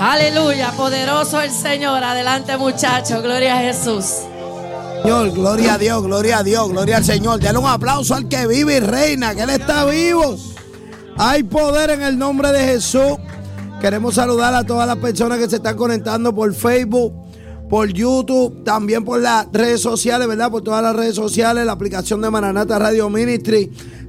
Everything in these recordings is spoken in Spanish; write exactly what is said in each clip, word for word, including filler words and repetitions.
Aleluya, poderoso el Señor. Adelante, muchachos, gloria a Jesús. Señor, gloria a Dios, gloria a Dios, gloria al Señor. Denle un aplauso al que vive y reina, que Él está vivo. Hay poder en el nombre de Jesús. Queremos saludar a todas las personas que se están conectando por Facebook, por YouTube, también por las redes sociales, ¿verdad? Por todas las redes sociales, la aplicación de Maranata Radio Ministry.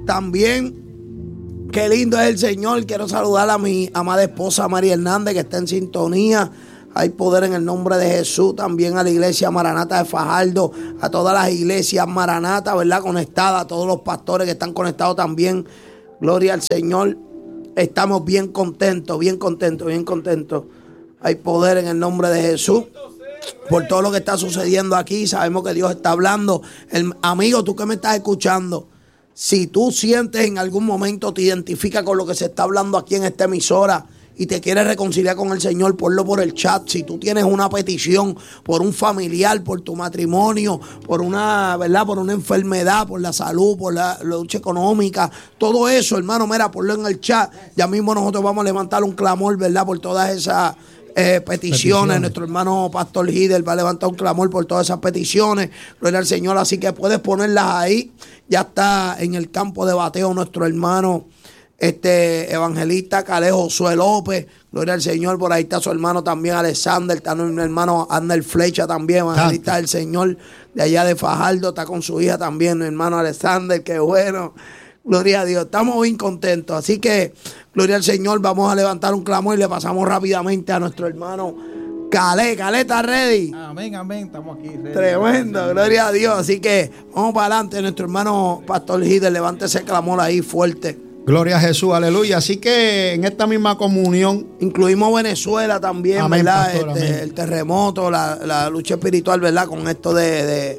También, qué lindo es el Señor. Quiero saludar a mi amada esposa María Hernández, que está en sintonía. Hay poder en el nombre de Jesús. También a la iglesia Maranata de Fajardo, a todas las iglesias Maranata, ¿verdad? Conectadas, a todos los pastores que están conectados también. Gloria al Señor. Estamos bien contentos, bien contentos, bien contentos. Hay poder en el nombre de Jesús por todo lo que está sucediendo aquí. Sabemos que Dios está hablando. El, amigo, tú que me estás escuchando, si tú sientes en algún momento, te identificas con lo que se está hablando aquí en esta emisora y te quieres reconciliar con el Señor, ponlo por el chat. Si tú tienes una petición por un familiar, por tu matrimonio, por una, ¿verdad? Por una enfermedad, por la salud, por la, la lucha económica, todo eso, hermano, mira, ponlo en el chat. Ya mismo nosotros vamos a levantar un clamor, ¿verdad? Por todas esas eh, peticiones. peticiones. Nuestro hermano Pastor Hider va a levantar un clamor por todas esas peticiones. Gloria al Señor, así que puedes ponerlas ahí. Ya está en el campo de bateo nuestro hermano Este evangelista Caleb Josué López, gloria al Señor. Por ahí está su hermano también Alexander, está mi hermano Ander Flecha también, evangelista Tanto. del Señor de allá de Fajardo, está con su hija también, mi hermano Alexander, qué bueno, gloria a Dios, estamos bien contentos. Así que, gloria al Señor, vamos a levantar un clamor y le pasamos rápidamente a nuestro hermano Caleb. Caleb, ¿está ready? Amén, amén, estamos aquí ready. Tremendo, gloria a Dios. Así que vamos para adelante, nuestro hermano Pastor Hider, levante ese clamor ahí fuerte. Gloria a Jesús, aleluya. Así que en esta misma comunión incluimos Venezuela también, amén, ¿verdad? Pastor, este, el terremoto, la, la lucha espiritual, ¿verdad? Con esto de, de,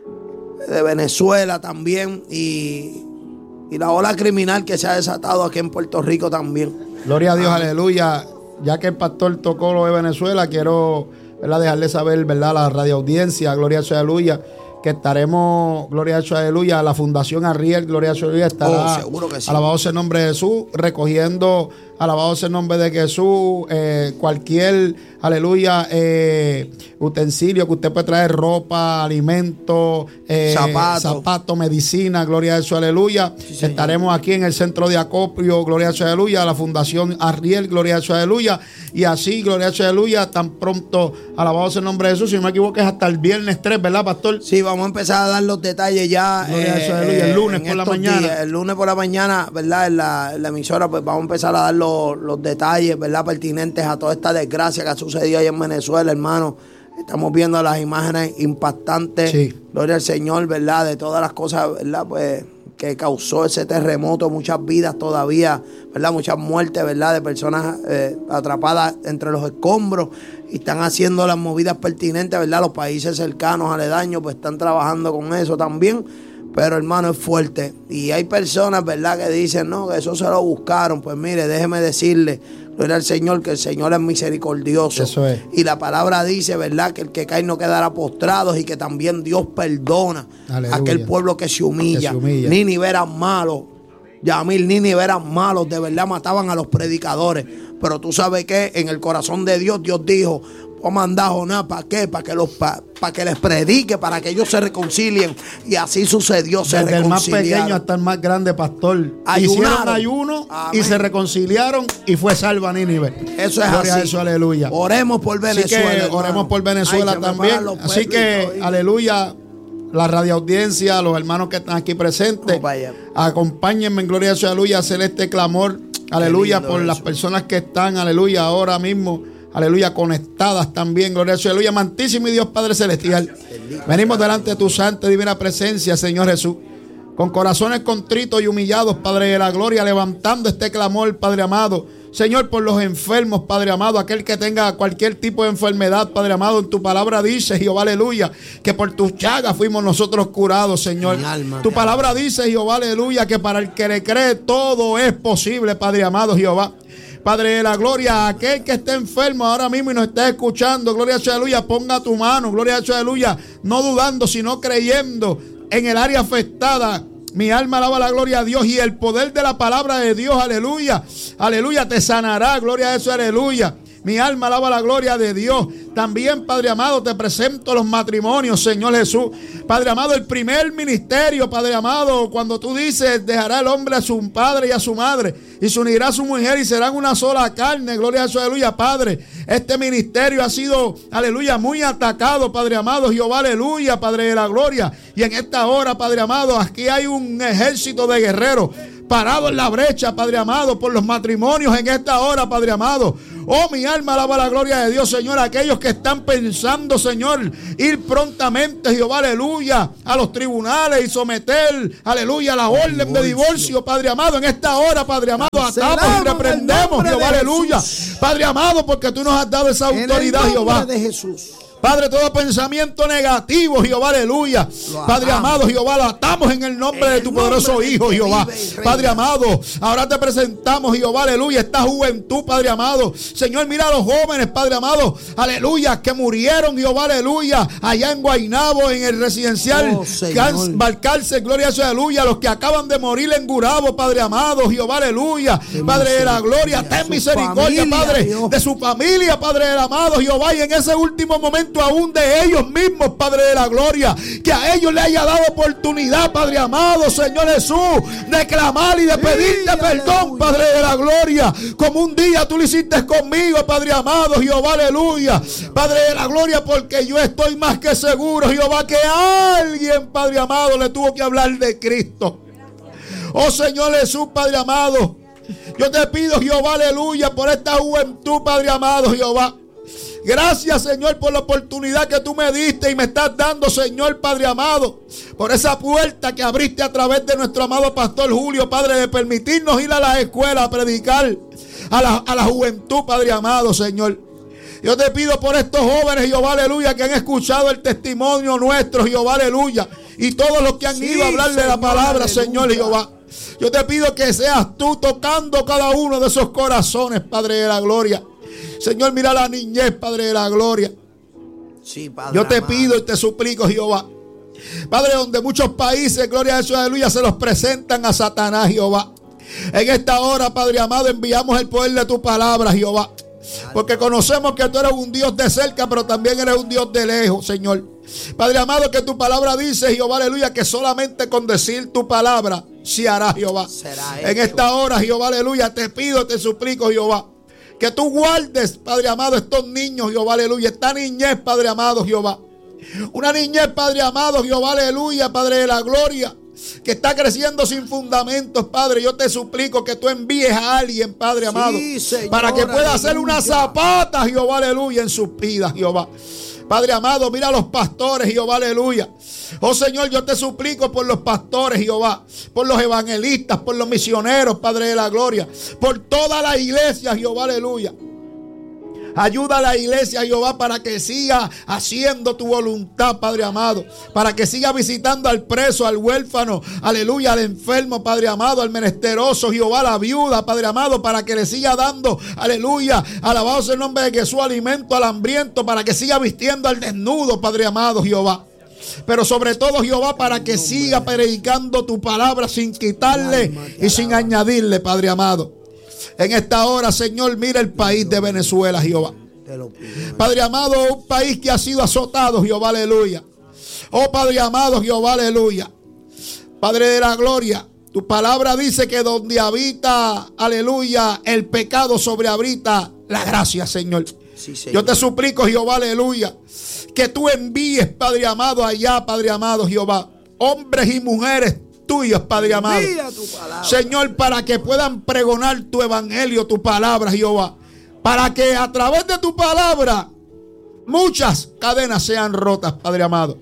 de Venezuela también y, y la ola criminal que se ha desatado aquí en Puerto Rico también. Gloria a Dios, amén. Aleluya. Ya que el pastor tocó lo de Venezuela, quiero, ¿verdad?, dejarle saber, ¿verdad?, la radio audiencia, gloria a Dios, aleluya, que estaremos, gloria a Dios, aleluya, la Fundación Arriel, gloria a Dios, aleluya, estará, oh, seguro que sí. Alabado sea el nombre de Jesús, recogiendo, alabado sea el nombre de Jesús, eh, cualquier, aleluya, eh, utensilio que usted puede traer, ropa, alimento, eh, zapatos, zapato, medicina, gloria a Dios, aleluya. Sí, estaremos aquí en el centro de acopio, gloria a Dios, aleluya, la Fundación Arriel, gloria a Dios, aleluya, y así, gloria a Dios, aleluya, tan pronto, alabado sea el nombre de Jesús, si no me equivoco es hasta el viernes tres, ¿verdad, pastor? Sí, vamos a empezar a dar los detalles ya, gloria a Dios, aleluya, el lunes por la mañana. Días, el lunes por la mañana, ¿verdad? En la, en la emisora, pues vamos a empezar a dar los, los detalles, ¿verdad?, pertinentes a toda esta desgracia que ha sucedido ahí en Venezuela, hermano. Estamos viendo las imágenes impactantes, sí. Gloria al Señor, ¿verdad?, de todas las cosas, ¿verdad?, pues que causó ese terremoto, muchas vidas todavía, ¿verdad?, muchas muertes, ¿verdad?, de personas eh, atrapadas entre los escombros, y están haciendo las movidas pertinentes, ¿verdad?, los países cercanos, aledaños, pues están trabajando con eso también. Pero, hermano, es fuerte. Y hay personas, ¿verdad?, que dicen, no, que eso se lo buscaron. Pues mire, déjeme decirle, gloria al Señor, que el Señor es misericordioso. Eso es. Y la palabra dice, ¿verdad?, que el que cae no quedará postrado, y que también Dios perdona a aquel pueblo que se humilla. Que se humilla. Nínive eran malos. Yamil, Nínive eran malos, de verdad mataban a los predicadores. Pero tú sabes que en el corazón de Dios, Dios dijo, voy a mandar a Jonás, ¿para qué? Para que, los, para, para que les predique, para que ellos se reconcilien. Y así sucedió, se desde reconciliaron. Desde el más pequeño hasta el más grande, pastor. Ayunaron. Hicieron ayuno y se reconciliaron y fue salva Nínive. Eso es gloria así. A eso, aleluya. Oremos por Venezuela. Así que oremos por Venezuela Ay, también. Así que, aleluya, la radio audiencia, los hermanos que están aquí presentes, oh, acompáñenme en gloria a Dios, aleluya, a hacer este clamor, aleluya, por eso. Las personas que están, aleluya, ahora mismo, aleluya, conectadas también, gloria a Dios, aleluya, amantísimo y Dios Padre Celestial. Venimos delante de tu santa y divina presencia, Señor Jesús, con corazones contritos y humillados, Padre de la gloria, levantando este clamor, Padre amado, Señor, por los enfermos, Padre amado, aquel que tenga cualquier tipo de enfermedad, Padre amado, en tu palabra dice, Jehová, aleluya, que por tus llagas fuimos nosotros curados, Señor. Alma, tu palabra alma. Dice, Jehová, aleluya, que para el que le cree todo es posible, Padre amado, Jehová. Padre de la gloria, aquel que esté enfermo ahora mismo y nos esté escuchando, gloria a Dios, aleluya, ponga tu mano, gloria a Dios, aleluya, no dudando, sino creyendo en el área afectada. Mi alma alaba la gloria a Dios y el poder de la palabra de Dios, aleluya, aleluya, te sanará, gloria a Dios, aleluya. Mi alma alaba la gloria de Dios. También, Padre amado, te presento los matrimonios, Señor Jesús. Padre amado, el primer ministerio, Padre amado, cuando tú dices, dejará el hombre a su padre y a su madre, y se unirá a su mujer y serán una sola carne. Gloria a Jesús, aleluya, Padre. Este ministerio ha sido, aleluya, muy atacado, Padre amado, Jehová, aleluya, Padre de la gloria. Y en esta hora, Padre amado, aquí hay un ejército de guerreros parado en la brecha, Padre amado, por los matrimonios en esta hora, Padre amado. Oh, mi alma alaba la gloria de Dios, Señor. Aquellos que están pensando, Señor, ir prontamente, Jehová, aleluya, a los tribunales y someter, aleluya, la orden de divorcio, Padre amado. En esta hora, Padre amado, atamos y reprendemos, Jehová, aleluya, Padre amado, porque tú nos has dado esa autoridad, Jehová. De Jesús. Padre, todo pensamiento negativo, Jehová, aleluya. Padre amado, Jehová, lo atamos en el nombre de tu poderoso Hijo, Jehová. Padre amado, ahora te presentamos, Jehová, aleluya, esta juventud, Padre amado. Señor, mira a los jóvenes, Padre amado, aleluya, que murieron, Jehová, aleluya, allá en Guaynabo, en el residencial oh, Balcarce, gloria a Dios, aleluya. Los que acaban de morir en Gurabo, Padre amado, Jehová, aleluya. Padre de la gloria, ten misericordia, Padre, de su familia, Padre del amado, Jehová. Y en ese último momento aún de ellos mismos, Padre de la gloria, que a ellos le haya dado oportunidad, Padre amado, Señor Jesús, de clamar y de pedirte sí, perdón, aleluya. Padre de la gloria, como un día tú lo hiciste conmigo, Padre amado, Jehová, aleluya, Padre de la gloria, porque yo estoy más que seguro, Jehová, que alguien, Padre amado, le tuvo que hablar de Cristo. Oh Señor Jesús, Padre amado, yo te pido, Jehová, aleluya, por esta juventud, Padre amado, Jehová. Gracias, Señor, por la oportunidad que tú me diste y me estás dando, Señor, Padre amado, por esa puerta que abriste a través de nuestro amado Pastor Julio, Padre, de permitirnos ir a las escuelas a predicar a la, a la juventud, Padre amado, Señor. Yo te pido por estos jóvenes, Jehová, aleluya, que han escuchado el testimonio nuestro, Jehová, aleluya, y todos los que han sí, ido a hablarle Señor, la palabra, aleluya. Señor, Jehová. Yo te pido que seas tú tocando cada uno de esos corazones, Padre de la gloria. Señor, mira la niñez, Padre de la gloria. Sí, Padre, yo te amado. Pido y te suplico, Jehová. Padre, donde muchos países, gloria a Dios, aleluya, se los presentan a Satanás, Jehová. En esta hora, Padre amado, enviamos el poder de tu palabra, Jehová. Porque conocemos que tú eres un Dios de cerca, pero también eres un Dios de lejos, Señor. Padre amado, que tu palabra dice, Jehová, aleluya, que solamente con decir tu palabra se hará, Jehová. Será en esta hora, Jehová, aleluya, te pido, te suplico, Jehová, que tú guardes, Padre amado, estos niños, Jehová, aleluya. Esta niñez, Padre amado, Jehová. Una niñez, Padre amado, Jehová, aleluya, Padre de la gloria, que está creciendo sin fundamentos, Padre. Yo te suplico que tú envíes a alguien, Padre amado, sí, Señor, para que pueda aleluya. Hacer una zapata, Jehová, aleluya, en sus vidas, Jehová. Padre amado, mira a los pastores, Jehová, aleluya. Oh Señor, yo te suplico por los pastores, Jehová, por los evangelistas, por los misioneros, Padre de la gloria, por toda la iglesia, Jehová, aleluya. Ayuda a la iglesia, Jehová, para que siga haciendo tu voluntad, Padre amado. Para que siga visitando al preso, al huérfano, aleluya, al enfermo, Padre amado, al menesteroso, Jehová, a la viuda, Padre amado, para que le siga dando, aleluya, alabado sea el nombre de Jesús, alimento al hambriento, para que siga vistiendo al desnudo, Padre amado, Jehová. Pero sobre todo, Jehová, para que siga predicando tu palabra sin quitarle y sin añadirle, Padre amado. En esta hora, Señor, mira el país de Venezuela, Jehová. Padre amado, un país que ha sido azotado, Jehová, aleluya. Oh, Padre amado, Jehová, aleluya. Padre de la gloria, tu palabra dice que donde habita, aleluya, el pecado sobrehabita la gracia, Señor. Sí, Señor. Yo te suplico, Jehová, aleluya, que tú envíes, Padre amado, allá, Padre amado, Jehová, hombres y mujeres tuyos, Padre amado, Señor, para que puedan pregonar tu evangelio, tu palabra, Jehová, para que a través de tu palabra muchas cadenas sean rotas, Padre amado.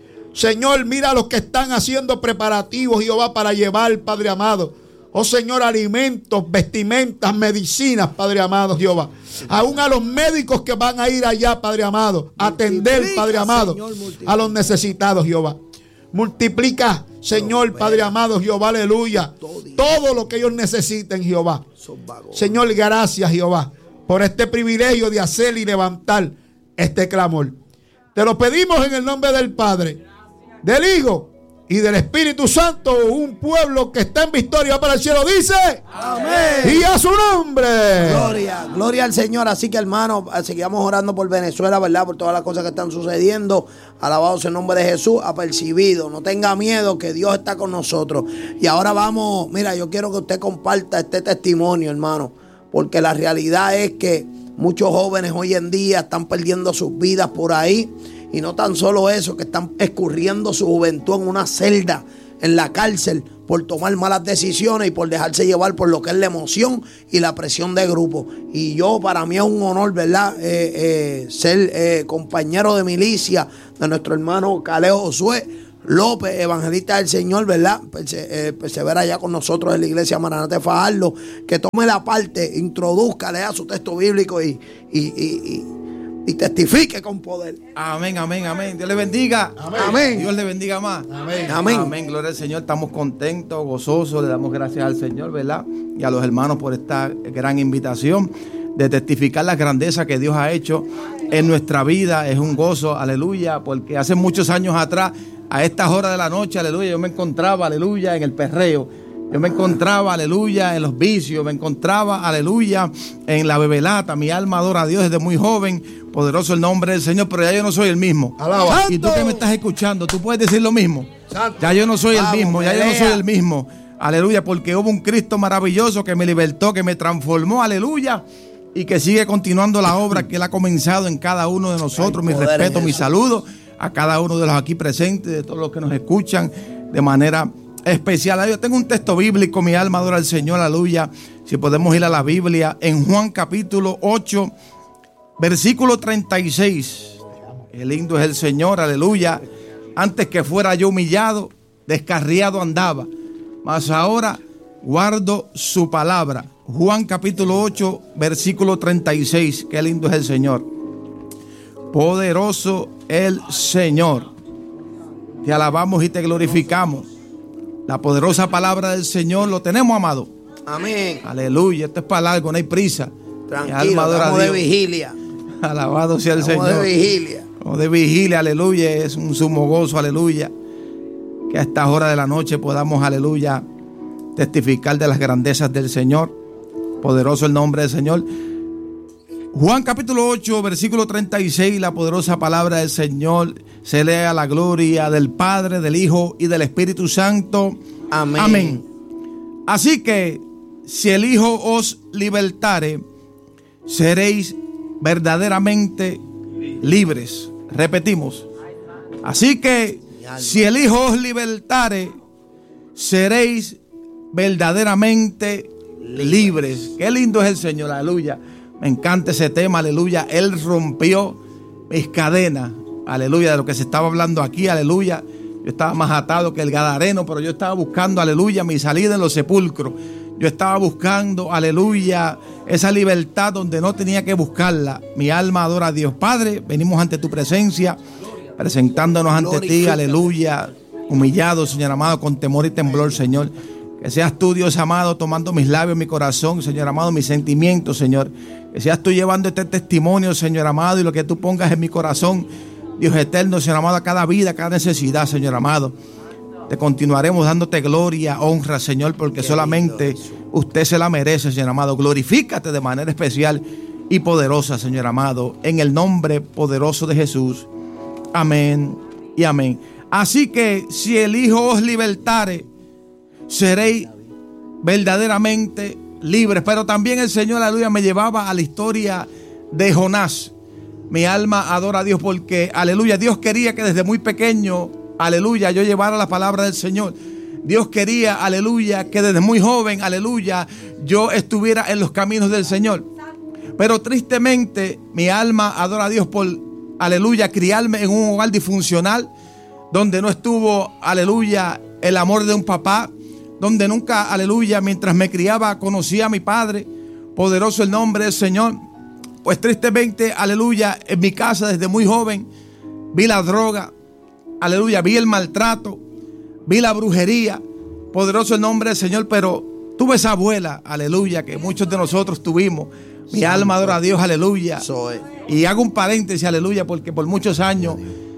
Señor, mira a los que están haciendo preparativos, Jehová, para llevar, Padre amado, oh Señor, alimentos, vestimentas, medicinas, Padre amado, Jehová. Aún a los médicos que van a ir allá, Padre amado, a atender, Padre amado, Señor, a los necesitados, Jehová. Multiplica, Señor, Padre amado, Jehová, aleluya, todo lo que ellos necesiten, Jehová. Señor, gracias, Jehová, por este privilegio de hacer y levantar este clamor. Te lo pedimos en el nombre del Padre, del Hijo y del Espíritu Santo, un pueblo que está en victoria para el cielo, dice amén. Y a su nombre. Gloria, gloria al Señor. Así que, hermanos, seguimos orando por Venezuela, ¿verdad? Por todas las cosas que están sucediendo. Alabado sea el nombre de Jesús. Apercibido, no tenga miedo, que Dios está con nosotros. Y ahora vamos, mira, yo quiero que usted comparta este testimonio, hermano, porque la realidad es que muchos jóvenes hoy en día están perdiendo sus vidas por ahí. Y no tan solo eso, que están escurriendo su juventud en una celda, en la cárcel, por tomar malas decisiones y por dejarse llevar por lo que es la emoción y la presión de grupo. Y yo, para mí es un honor, ¿verdad? Eh, eh, ser eh, compañero de milicia de nuestro hermano Caleo Josué López, evangelista del Señor, ¿verdad? Perse, eh, persevera allá con nosotros en la iglesia Maranata de Fajardo, que tome la parte, introduzca, lea su texto bíblico y... y, y, y y testifique con poder. Amén, amén, amén. Dios le bendiga. Amén. Amén. Dios le bendiga más. Amén. Amén. Amén. Gloria al Señor. Estamos contentos, gozosos. Le damos gracias al Señor, ¿verdad? Y a los hermanos por esta gran invitación de testificar las grandezas que Dios ha hecho en nuestra vida. Es un gozo, aleluya, porque hace muchos años atrás, a estas horas de la noche, aleluya, yo me encontraba, aleluya, en el perreo. Yo me encontraba, aleluya, en los vicios, me encontraba, aleluya, en la bebelata. Mi alma adora a Dios desde muy joven, poderoso el nombre del Señor, pero ya yo no soy el mismo. Alaba. Y tú que me estás escuchando, tú puedes decir lo mismo. Santo. Ya yo no soy Vamos, el mismo, ya yo no soy el mismo. Aleluya, porque hubo un Cristo maravilloso que me libertó, que me transformó, aleluya, y que sigue continuando la obra que Él ha comenzado en cada uno de nosotros. Mi respeto, mi saludo a cada uno de los aquí presentes, de todos los que nos escuchan de manera especial. Yo tengo un texto bíblico, mi alma adora al Señor, aleluya. Si podemos ir a la Biblia, en Juan capítulo ocho, versículo treinta y seis. Qué lindo es el Señor, aleluya. Antes que fuera yo humillado, descarriado andaba, mas ahora guardo su palabra. Juan capítulo ocho, versículo treinta y seis. Qué lindo es el Señor. Poderoso el Señor. Te alabamos y te glorificamos. La poderosa palabra del Señor lo tenemos, amado. Amén. Aleluya. Esto es para largo, no hay prisa. Tranquilo, estamos de vigilia. Alabado sea el estamos Señor. de vigilia. Estamos de vigilia, aleluya. Es un sumo gozo, aleluya. Que a estas horas de la noche podamos, aleluya, testificar de las grandezas del Señor. Poderoso el nombre del Señor. Juan capítulo ocho, versículo treinta y seis, la poderosa palabra del Señor se lee a la gloria del Padre, del Hijo y del Espíritu Santo. Amén. Amén. Así que, si el Hijo os libertare, seréis verdaderamente libres. Repetimos. Así que, si el Hijo os libertare, seréis verdaderamente libres. Qué lindo es el Señor, aleluya. Me encanta ese tema, aleluya. Él rompió mis cadenas, aleluya, de lo que se estaba hablando aquí, aleluya. Yo estaba más atado que el gadareno, pero yo estaba buscando, aleluya, mi salida en los sepulcros. Yo estaba buscando, aleluya, esa libertad donde no tenía que buscarla. Mi alma adora a Dios. Padre, venimos ante tu presencia, presentándonos ante ti, aleluya, humillados, Señor amado, con temor y temblor, Señor. Que seas tú, Dios amado, tomando mis labios, mi corazón, Señor amado, mis sentimientos, Señor. Que seas tú llevando este testimonio, Señor amado, y lo que tú pongas en mi corazón, Dios eterno, Señor amado, a cada vida, a cada necesidad, Señor amado. Te continuaremos dándote gloria, honra, Señor, porque Qué solamente lindo, usted se la merece, Señor amado. Glorifícate de manera especial y poderosa, Señor amado, en el nombre poderoso de Jesús. Amén y amén. Así que si el Hijo os libertare, seréis verdaderamente libres. Pero también el Señor, aleluya, me llevaba a la historia de Jonás. Mi alma adora a Dios porque, aleluya, Dios quería que desde muy pequeño, aleluya, yo llevara la palabra del Señor. Dios quería, aleluya, que desde muy joven, aleluya, yo estuviera en los caminos del Señor. Pero tristemente, mi alma adora a Dios por, aleluya, criarme en un hogar disfuncional, donde no estuvo, aleluya, el amor de un papá, donde nunca, aleluya, mientras me criaba, conocía a mi padre. Poderoso el nombre del Señor. Pues tristemente, aleluya, en mi casa desde muy joven vi la droga, aleluya, vi el maltrato, vi la brujería. Poderoso el nombre del Señor, pero tuve esa abuela, aleluya, que muchos de nosotros tuvimos. Mi sí, alma adora a Dios, aleluya. Soy. Y hago un paréntesis, aleluya, porque por muchos años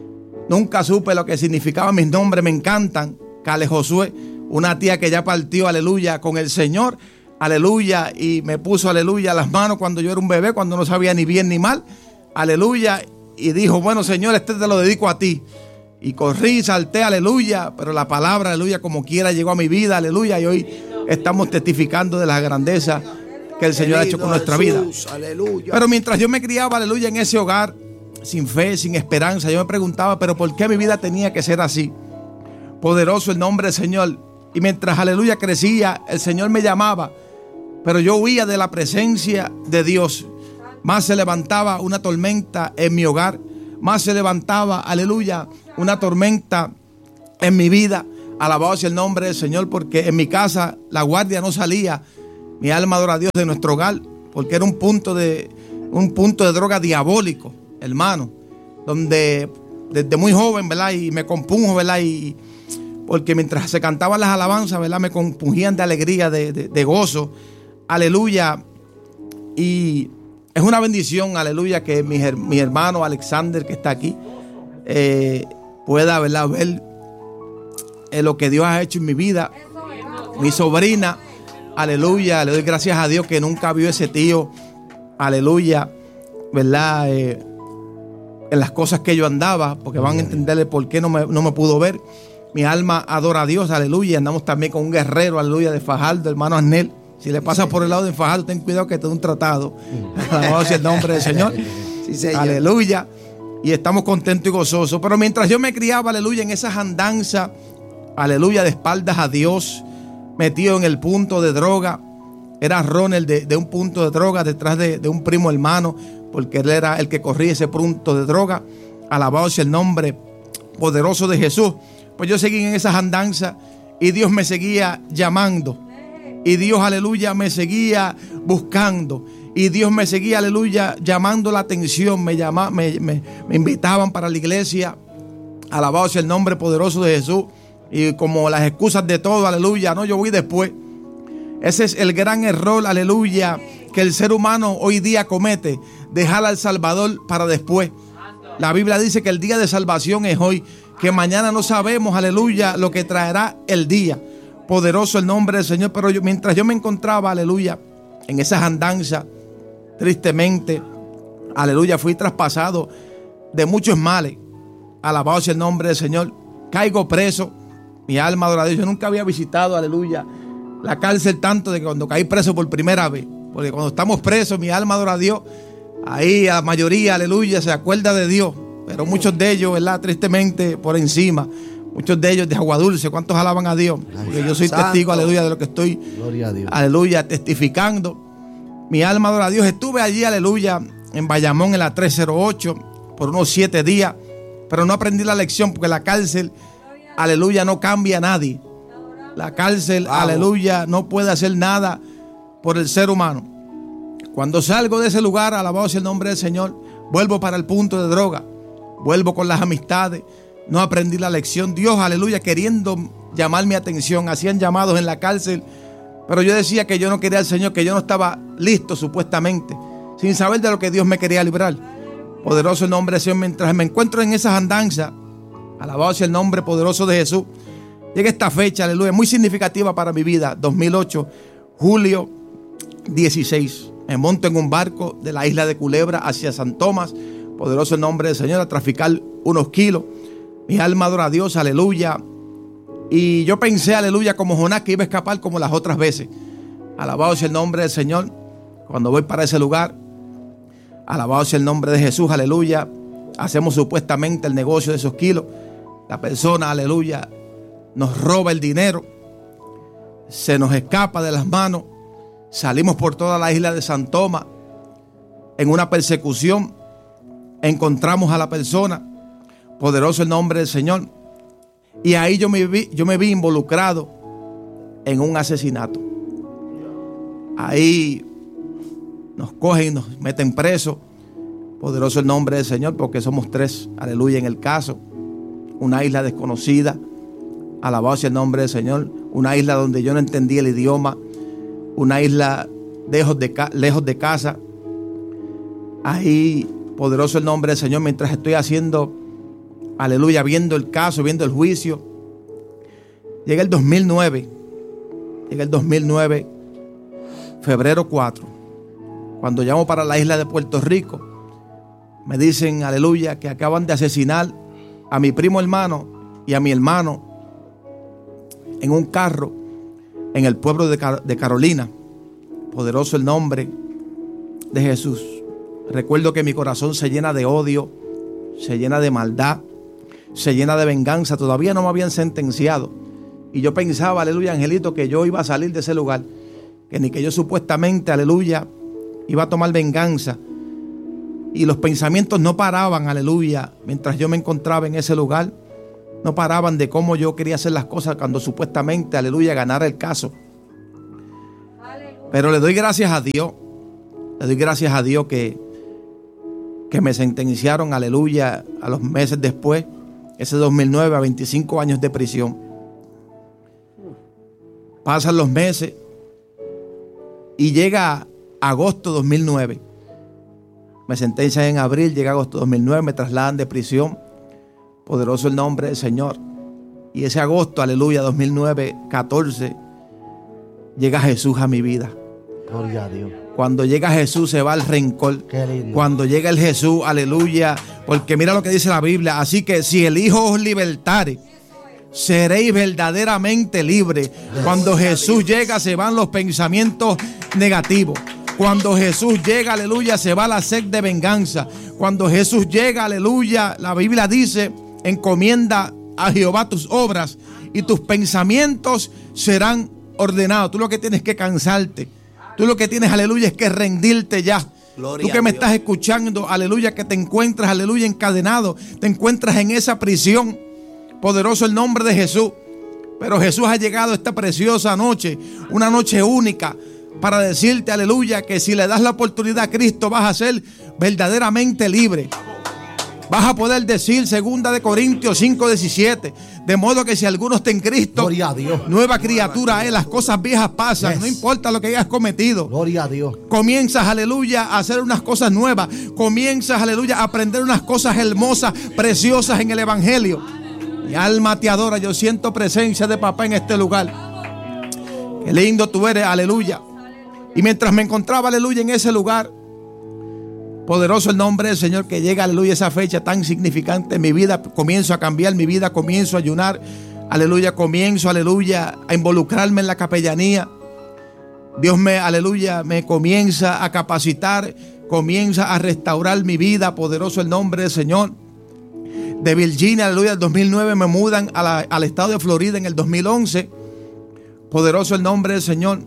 Nunca supe lo que significaban mis nombres, me encantan. Cale Josué, una tía que ya partió, aleluya, con el Señor, aleluya, y me puso, aleluya, las manos cuando yo era un bebé, cuando no sabía ni bien ni mal, aleluya, y dijo, bueno, Señor, este te lo dedico a ti. Y corrí, salté, aleluya, pero la palabra, aleluya, como quiera llegó a mi vida, aleluya, y hoy estamos testificando de la grandeza que el Señor ha hecho con nuestra vida. Aleluya. Pero mientras yo me criaba, aleluya, en ese hogar, sin fe, sin esperanza, yo me preguntaba, pero ¿por qué mi vida tenía que ser así? Poderoso el nombre del Señor. Y mientras, aleluya, crecía, el Señor me llamaba, pero yo huía de la presencia de Dios. Más se levantaba una tormenta en mi hogar, más se levantaba, aleluya, una tormenta en mi vida. Alabado sea el nombre del Señor, porque en mi casa la guardia no salía. Mi alma adora a Dios de nuestro hogar, porque era un punto de, un punto de droga diabólico, hermano, donde desde muy joven, ¿verdad? Y me compunjo, ¿verdad? Y porque mientras se cantaban las alabanzas, ¿verdad? Me compungían de alegría, de, de, de gozo, aleluya. Y es una bendición, aleluya, que mi, mi hermano Alexander, que está aquí, eh, pueda, ¿verdad?, ver eh, lo que Dios ha hecho en mi vida. Mi sobrina, aleluya, le doy gracias a Dios que nunca vio ese tío, aleluya, ¿verdad?, eh, en las cosas que yo andaba, porque van a entenderle por qué no me, no me pudo ver. Mi alma adora a Dios, aleluya. Andamos también con un guerrero, aleluya, de Fajardo, hermano Arnel. Si le pasas por el lado de Fajardo, ten cuidado que te da un tratado. Alabado sea el nombre del Señor. Sí, señor. Aleluya. Y estamos contentos y gozosos. Pero mientras yo me criaba, aleluya, en esas andanzas, aleluya, de espaldas a Dios, metido en el punto de droga. Era Ronald de, de un punto de droga detrás de, de un primo hermano, porque él era el que corría ese punto de droga. Alabado sea el nombre poderoso de Jesús. Pues yo seguí en esas andanzas y Dios me seguía llamando. Y Dios, aleluya, me seguía buscando. Y Dios me seguía, aleluya, llamando la atención. Me, llama, me, me, me invitaban para la iglesia. Alabado sea el nombre poderoso de Jesús. Y como las excusas de todo, aleluya, no, yo voy después. Ese es el gran error, aleluya, que el ser humano hoy día comete. Dejar al Salvador para después. La Biblia dice que el día de salvación es hoy. Que mañana no sabemos, aleluya, lo que traerá el día. Poderoso el nombre del Señor. Pero yo, mientras yo me encontraba, aleluya, en esas andanzas, tristemente, aleluya, fui traspasado de muchos males. Alabado sea el nombre del Señor. Caigo preso. Mi alma adora a Dios. Yo nunca había visitado, aleluya, la cárcel tanto de que cuando caí preso por primera vez. Porque cuando estamos presos, mi alma adora a Dios. Ahí la mayoría, aleluya, se acuerda de Dios. Pero muchos de ellos, ¿verdad?, tristemente por encima. Muchos de ellos de agua dulce. ¿Cuántos alaban a Dios? Porque yo soy testigo, aleluya, de lo que estoy, gloria a Dios, aleluya, testificando. Mi alma adora a Dios. Estuve allí, aleluya, en Bayamón, en la trescientos ocho, por unos siete días. Pero no aprendí la lección, porque la cárcel, aleluya, no cambia a nadie. La cárcel, wow, aleluya, no puede hacer nada por el ser humano. Cuando salgo de ese lugar, alabado sea el nombre del Señor, vuelvo para el punto de droga. Vuelvo con las amistades. No aprendí la lección. Dios, aleluya, queriendo llamar mi atención. Hacían llamados en la cárcel. Pero yo decía que yo no quería al Señor, que yo no estaba listo supuestamente, sin saber de lo que Dios me quería librar. Poderoso el nombre del Señor. Mientras me encuentro en esas andanzas, alabado sea el nombre poderoso de Jesús, llega esta fecha, aleluya, muy significativa para mi vida. dos mil ocho, julio dieciséis. Me monto en un barco de la isla de Culebra hacia San Tomás. Poderoso el nombre del Señor, a traficar unos kilos. Mi alma adora a Dios, aleluya. Y yo pensé, aleluya, como Jonás, que iba a escapar como las otras veces. Alabado sea el nombre del Señor. Cuando voy para ese lugar, alabado sea el nombre de Jesús, aleluya. Hacemos supuestamente el negocio de esos kilos. La persona, aleluya, nos roba el dinero. Se nos escapa de las manos. Salimos por toda la isla de San Tomás en una persecución. Encontramos a la persona. Poderoso el nombre del Señor. Y ahí yo me vi, yo me vi involucrado en un asesinato. Ahí nos cogen y nos meten presos. Poderoso el nombre del Señor, porque somos tres, aleluya, en el caso. Una isla desconocida. Alabado sea el nombre del Señor. Una isla donde yo no entendía el idioma. Una isla lejos de, lejos de casa. Ahí, poderoso el nombre del Señor, mientras estoy haciendo aleluya, viendo el caso, viendo el juicio. Llega el dos mil nueve, llega el dos mil nueve, febrero cuatro, cuando llamo para la isla de Puerto Rico, me dicen, aleluya, que acaban de asesinar a mi primo hermano y a mi hermano en un carro en el pueblo de, Car- de Carolina. Poderoso el nombre de Jesús. Recuerdo que mi corazón se llena de odio, se llena de maldad, se llena de venganza. Todavía no me habían sentenciado. Y yo pensaba, aleluya, angelito, que yo iba a salir de ese lugar. Que ni que yo supuestamente, aleluya, iba a tomar venganza. Y los pensamientos no paraban, aleluya, mientras yo me encontraba en ese lugar. No paraban de cómo yo quería hacer las cosas cuando supuestamente, aleluya, ganara el caso. Pero le doy gracias a Dios. Le doy gracias a Dios que, que me sentenciaron, aleluya, a los meses después, ese dos mil nueve, a veinticinco años de prisión. Pasan los meses y llega agosto dos mil nueve. Me sentencian en abril, llega agosto dos mil nueve, me trasladan de prisión. Poderoso el nombre del Señor. Y ese agosto, aleluya, dos mil nueve, catorce, llega Jesús a mi vida. Gloria a Dios. Cuando llega Jesús se va el rencor. Qué lindo. Cuando llega el Jesús, aleluya, porque mira lo que dice la Biblia. Así que si el Hijo os libertare, seréis verdaderamente libres. Cuando Jesús llega se van los pensamientos negativos. Cuando Jesús llega, aleluya, se va la sed de venganza. Cuando Jesús llega, aleluya, la Biblia dice, encomienda a Jehová tus obras y tus pensamientos serán ordenados. Tú lo que tienes que cansarte. Tú lo que tienes, aleluya, es que rendirte ya. Gloria Tú que me estás escuchando, aleluya, que te encuentras, aleluya, encadenado. Te encuentras en esa prisión. Poderoso el nombre de Jesús. Pero Jesús ha llegado esta preciosa noche, una noche única, para decirte, aleluya, que si le das la oportunidad a Cristo vas a ser verdaderamente libre. Vas a poder decir segunda de Corintios cinco diecisiete, de modo que si alguno está en Cristo, Gloria a Dios. nueva criatura es, las cosas viejas pasan, Yes. no importa lo que hayas cometido. Gloria a Dios. Comienzas, aleluya, a hacer unas cosas nuevas. Comienzas, aleluya, a aprender unas cosas hermosas, preciosas en el Evangelio. Mi alma te adora, yo siento presencia de papá en este lugar. Qué lindo tú eres, aleluya. Y mientras me encontraba, aleluya, en ese lugar, poderoso el nombre del Señor, que llega, aleluya, esa fecha tan significante en mi vida. Comienzo a cambiar mi vida, comienzo a ayunar, aleluya, comienzo, aleluya, a involucrarme en la capellanía. Dios me, aleluya, me comienza a capacitar, comienza a restaurar mi vida, poderoso el nombre del Señor. De Virginia, aleluya, el dos mil nueve me mudan a la, al estado de Florida en el dos mil once. Poderoso el nombre del Señor.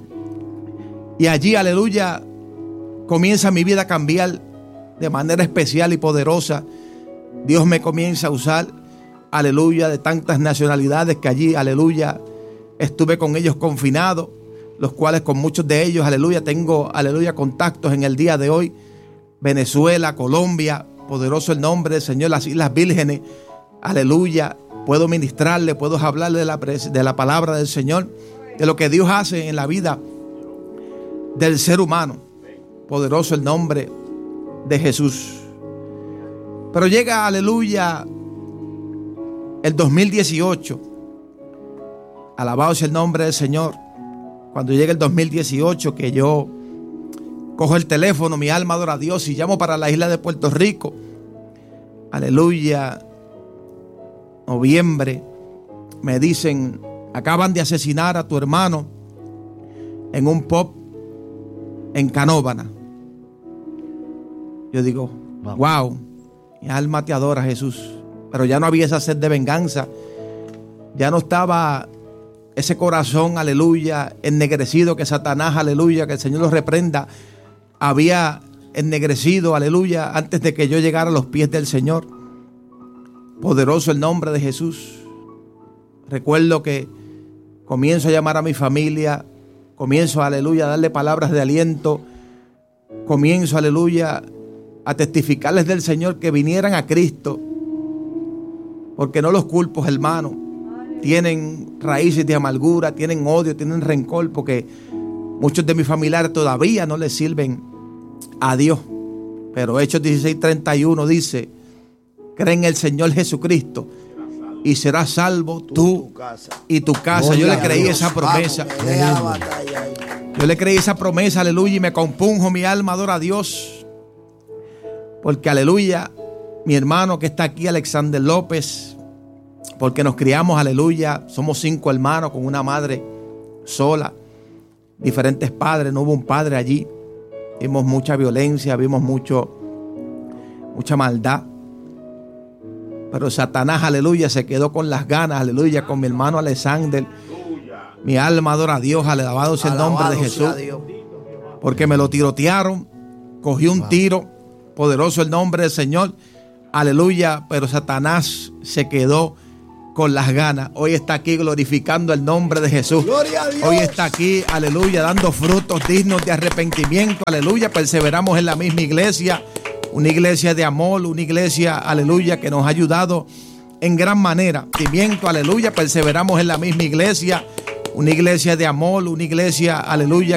Y allí, aleluya, comienza mi vida a cambiar de manera especial y poderosa. Dios me comienza a usar, aleluya, de tantas nacionalidades que allí, aleluya, estuve con ellos confinado, los cuales con muchos de ellos, aleluya, tengo, aleluya, contactos en el día de hoy. Venezuela, Colombia, poderoso el nombre del Señor, las Islas Vírgenes, aleluya, puedo ministrarle, puedo hablarle de la, de la palabra del Señor, de lo que Dios hace en la vida del ser humano. Poderoso el nombre de Jesús. Pero llega, aleluya, el dos mil dieciocho. Alabado sea el nombre del Señor. Cuando llega el dos mil dieciocho, que yo cojo el teléfono, mi alma adora a Dios y llamo para la isla de Puerto Rico. Aleluya. Noviembre. Me dicen, acaban de asesinar a tu hermano en un pub en Canóvana. Yo digo, wow. wow, mi alma te adora, Jesús. Pero ya no había esa sed de venganza. Ya no estaba ese corazón, aleluya, ennegrecido que Satanás, aleluya, que el Señor lo reprenda, había ennegrecido, aleluya, antes de que yo llegara a los pies del Señor. Poderoso el nombre de Jesús. Recuerdo que comienzo a llamar a mi familia, comienzo, aleluya, a darle palabras de aliento, comienzo, aleluya, a testificarles del Señor que vinieran a Cristo, porque no los culpo, hermano. Tienen raíces de amargura, tienen odio, tienen rencor, porque muchos de mis familiares todavía no les sirven a Dios. Pero Hechos dieciséis treinta y uno dice cree en el Señor Jesucristo y serás salvo tú y tu casa. Yo le creí esa promesa. Yo le creí esa promesa, aleluya, y me compunjo mi alma, adora a Dios. Porque, aleluya, mi hermano que está aquí, Alexander López, porque nos criamos, aleluya, somos cinco hermanos con una madre sola, diferentes padres, no hubo un padre allí. Vimos mucha violencia, vimos mucho, mucha maldad. Pero Satanás, aleluya, se quedó con las ganas, aleluya, con mi hermano Alexander. Mi alma adora a Dios, alabado sea el nombre de Jesús. Porque me lo tirotearon, cogí un tiro, poderoso el nombre del Señor, aleluya. Pero Satanás se quedó con las ganas. Hoy está aquí glorificando el nombre de Jesús. Hoy está aquí, aleluya, dando frutos dignos de arrepentimiento, aleluya. Perseveramos en la misma iglesia, una iglesia de amor, una iglesia, aleluya, que nos ha ayudado en gran manera. Arrepentimiento, aleluya, perseveramos en la misma iglesia, una iglesia de amor, una iglesia, aleluya,